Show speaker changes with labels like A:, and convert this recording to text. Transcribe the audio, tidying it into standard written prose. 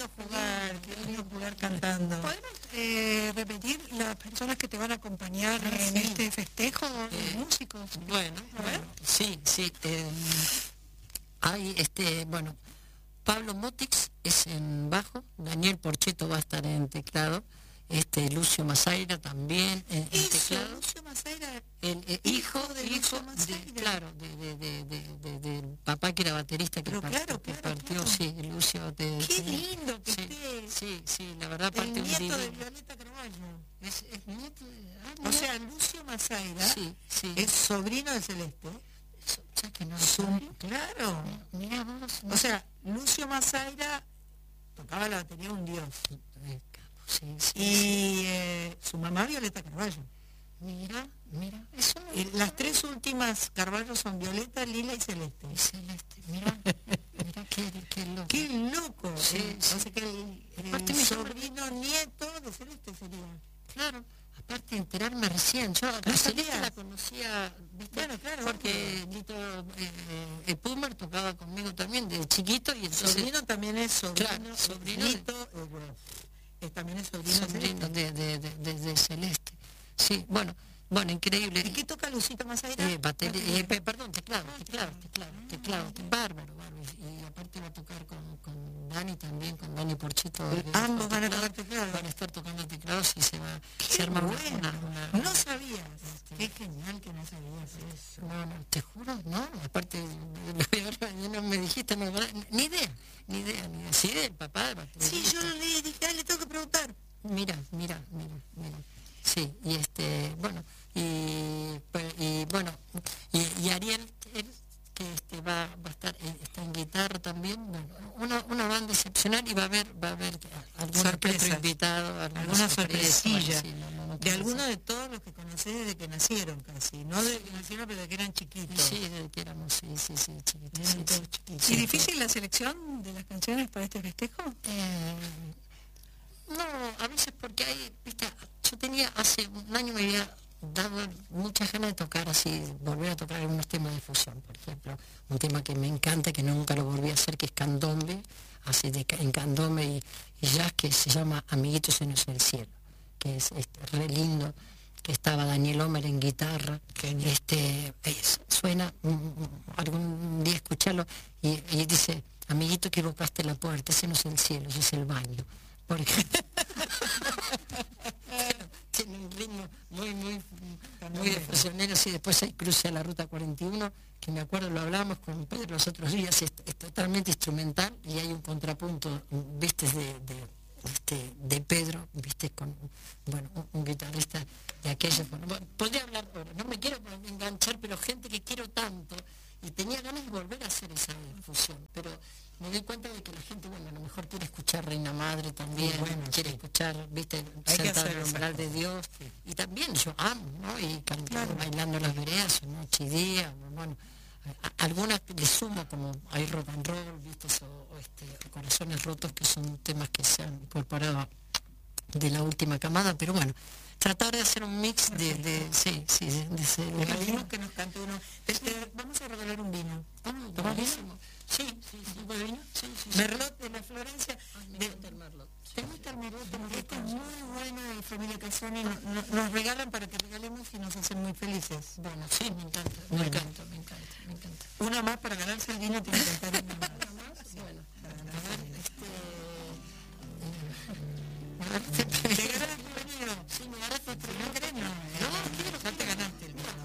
A: qué lindo jugar cantando.
B: ¿Podemos repetir las personas que te van a acompañar en este festejo, los músicos?
C: Bueno, sí. Hay bueno, Pablo Motix es en bajo, Daniel Porcheto va a estar en teclado, Lucio Masaira también en teclado.
A: Lucio Masaira,
C: el hijo del papá que era baterista que partió, sí, Lucio.
A: Qué lindo que
C: esté. Sí, la verdad parte
A: el
C: un
A: nieto
C: día.
A: de Violeta Carballo.
C: Es nieto de...
A: O sea, Lucio Masaira
C: sí.
A: es sobrino de Celeste.
C: Ya que no
A: claro.
C: Mira vos.
A: O sea, Lucio Masaira tocaba la batería un dios. Y su mamá Violeta Carballo.
C: Mira, eso no...
A: Y las tres últimas Carballo son Violeta, Lila y Celeste.
C: Mira qué loco.
A: Qué loco.
C: Sí.
A: O sea que el sobrino nieto de Celeste sería.
C: Claro. Aparte de enterarme recién, yo a Celeste la conocía, ¿viste?
A: Bueno, claro,
C: porque Lito Pumer tocaba conmigo también de chiquito y entonces...
A: Sobrino también es sobrino.
C: Claro, sobrino
A: Lito, también es sobrino
C: de Celeste. Sí, bueno, increíble.
A: ¿Y qué toca Lucito Masaira?
C: Teclado, bárbaro. Y aparte va a tocar con Dani también, con Dani Porcheto.
A: Ambos van a tocar teclado.
C: Van a estar tocando teclados y se arma una...
A: No sabías. Qué genial que no sabías eso.
C: No, te juro, no. Aparte, no me dijiste, ni idea. Sí, del papá.
A: Sí, yo le dije, le tengo que preguntar.
C: Mira. Sí, y y Ariel, él, que va a estar, está en guitarra también, una banda excepcional y va a haber algún otro invitado,
A: alguna sorpresilla.
C: De
A: alguno de todos los que conocés desde que nacieron casi, no desde que nacieron, pero desde que eran chiquitos.
C: Sí, desde que éramos, chiquitos.
B: ¿Y difícil la selección de las canciones para este festejo?
C: No, a veces porque viste, yo tenía hace un año me había dado muchas ganas de tocar así, volver a tocar algunos temas de fusión, por ejemplo, un tema que me encanta, que nunca lo volví a hacer, que es candombe, así en candombe y jazz, que se llama Amiguitos en el cielo, que es re lindo, que estaba Daniel Homer en guitarra, suena, algún día escucharlo, y dice, amiguito, equivocaste la puerta, ese no es el cielo, ese es el baño. Por ejemplo. Tiene un ritmo muy de fusioneros y después hay cruce a la ruta 41, que me acuerdo, lo hablábamos con Pedro los otros días, es totalmente instrumental y hay un contrapunto, viste, de Pedro, viste, con un guitarrista de aquello. Podría hablar, no me quiero enganchar, pero gente que quiero tanto, y tenía ganas de volver a hacer esa fusión, pero me doy cuenta de que la gente, a lo mejor quiere escuchar Reina Madre también, quiere escuchar, viste, Sentado en el umbral de Dios, y también yo amo, ¿no? Y cantando, bailando las veredas, Noche y Día, algunas le sumo como hay rock and roll, viste, o Corazones Rotos, que son temas que se han incorporado de la última camada, pero tratar de hacer un mix de
A: pedimos que nos cante uno. Vamos a regalar un vino.
C: Buenísimo. Sí, ¿de vino? Sí.
A: Merlot de la Florencia.
C: Merlot.
A: ¿Te gusta el Merlot? Este es muy bueno de familia Casoni. Nos regalan para que regalemos y nos hacen muy felices.
C: Bueno, sí, me encanta. Me encanta.
A: Una más para ganarse el vino, tiene que cantar una más.
C: Bueno, a ver,